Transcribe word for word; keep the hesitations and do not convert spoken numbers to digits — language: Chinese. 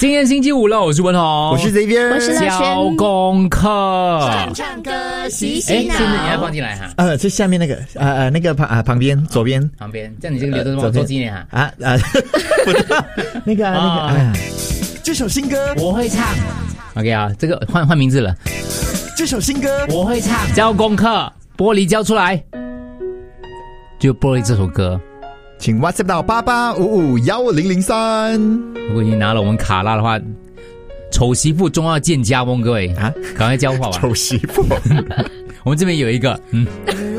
今天星期五了，我是文宏， 我是 Xavier， 我是乐交功课， 唱唱歌，洗洗哎， 脑。 现在你要放进来哈。 呃，这下面那个呃呃那个旁啊旁边左边旁边，这样你这个留着帮我做纪念哈。 啊啊，不知道那个啊那个啊，这首新歌我会唱。OK 啊，这个换换名字了。 这首新歌我会唱，交功课，玻璃交出来，就玻璃这首歌。 请 WhatsApp 到八八五五幺零零三。 如果你拿了我们卡拉的话，丑媳妇终要见家翁，各位啊， 赶快交话吧。 丑媳妇， 我们这边有一个，嗯。